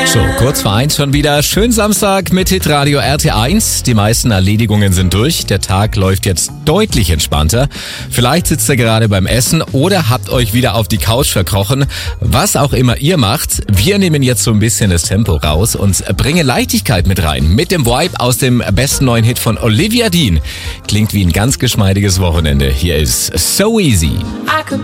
So, kurz vor 1 schon wieder. Schönen Samstag mit Hitradio RT1. Die meisten Erledigungen sind durch. Der Tag läuft jetzt deutlich entspannter. Vielleicht sitzt ihr gerade beim Essen oder habt euch wieder auf die Couch verkrochen. Was auch immer ihr macht, wir nehmen jetzt so ein bisschen das Tempo raus und bringen Leichtigkeit mit rein. Mit dem Vibe aus dem besten neuen Hit von Olivia Dean. Klingt wie ein ganz geschmeidiges Wochenende. Hier ist So Easy.